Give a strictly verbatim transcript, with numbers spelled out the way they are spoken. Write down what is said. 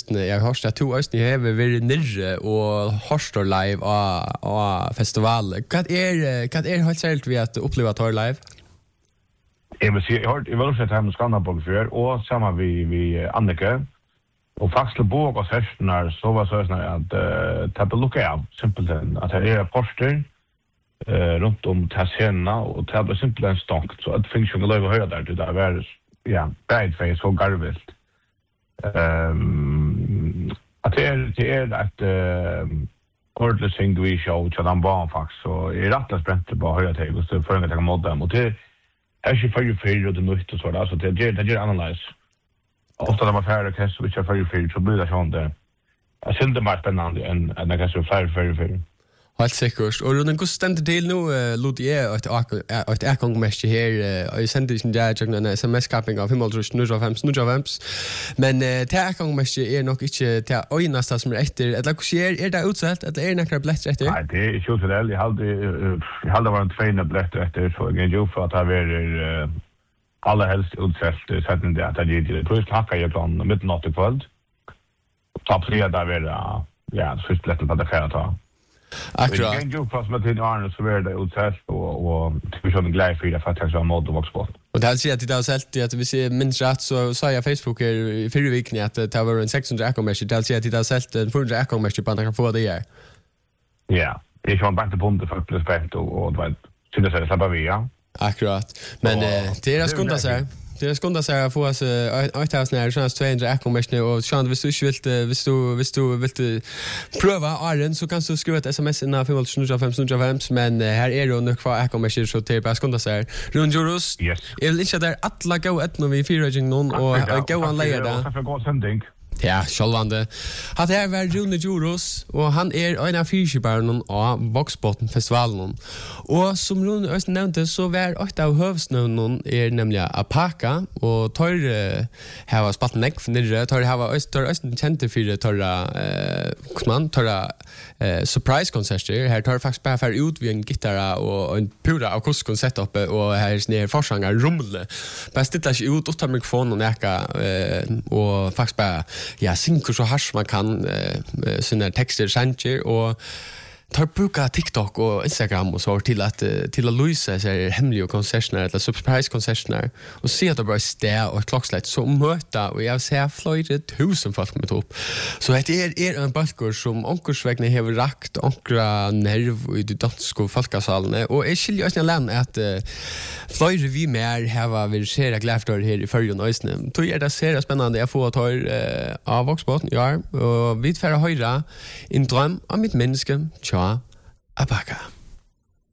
Østene, jeg har hørt at to Østene har vært nere og hørt live av festivaler. Hva er hva er helt særligt ved at oppleve at live? Jeg vil si, jeg har jeg vil også sett her med Skanderborg før, og sammen vi, vi Annike. Og faktisk på og festen her, så var det sånn at uh, det ble lukket av, simpelthen. At det er poster uh, rundt om til scenen, og det ble simpelthen stankt. Så det finnes jo ikke lov å høre der, det er vært, ja, bædfeis og garvilt. Um, at det er, det er et uh, ordentlig singui-show til den banen faktisk, så jeg er rett og spent på å høre til, hvis det fører meg til å måtte dem. Og det er ikke fyrir fyrir og det er nytt og sånn, altså det gjør det annerledes. Ofta när man färre orkester och kör för fyra så blir det sånt där. Jag syns det mer spännande än än när jag kör färre för fyra. Helt säkert. Och Runen, hur ständer det till nu, Lodier, att att jag kan komma här och jag sänder sin där jag en sms-kapping av Himmelsrust nu av fem nu av fem. Men det jag kan komma är nog inte till öjnasta som är efter. Eller hur ser är det utsatt att det är några blätter efter? Nej, det är ju så där. Jag hade jag hade varit en fin blätter efter så jag ju för att ha varit alla helst utsätt sätten det att det ger det först hacka jag plan midnatt och kväll. Ta fredag där ja, först lätt på det här ta. Akkurat. Jag ju fast med till Arne så är det utsätt och och typ så en glädje för det för att jag har mod och voxbot. Och det alltså att det har sett att vi ser minst rätt så sa jag Facebook i förra veckan att det var en sexhundra ekomässigt. Det alltså att det har sett en fyrahundra ekomässigt på att man kan få det här. Ja, det är ju en bank på för plus spent och och det var syns det släppa vi ja. Akkurat. Men eh, det är skunda sig. Det är skunda sig att få oss ett tusen när chans tvåhundra ekomässigt och chans hvis du inte vill hvis du hvis du vill pröva Arden så kan du skriva ett sms in på fem noll fem noll fem men här är det nog kvar ekomässigt så det är bara skunda sig. Rund Joros. Yes. Jag vill inte där alla gå ett när vi fyra någon och gå en lägga där. Och så går sändning. Ja, sjálvande. Hatt her var Rune Joros, og han er en av fyrkjøperen av Voxbotten festivalen. Og som Rune Øystein nevnte, så var et av høvsnøvnen er nemlig Apaka, og tar uh, her spalt nekv nere, tar her Øystein kjente for tar uh, man, tar uh, surprise-konserter, her tar faktisk bare fer ut ved en gitarra og en pura av kostkonsept oppe, og her er forsanger rumle. Bare stiller ikke ut, uttar mikrofonen og neka, uh, og faktisk bare ja, synker så hardt man kan uh, sine tekster, sanger, og tar bruka TikTok og Instagram og så till att till att lysa så här hemliga konserter eller surprise konserter och se att det bara står och klockslett så möta och jag ser flöjde tusen folk med upp. Så det är är en balkor som onkursvägna har rakt onkra nerv i det danska folkasalen och är skiljer oss land att flöjde vi mer har vi ser gläftor här i förrjun ösnen. Då är det ser spännande jag får ta av Voxbotten ja och vi får höra en dröm om mitt människa Apaka.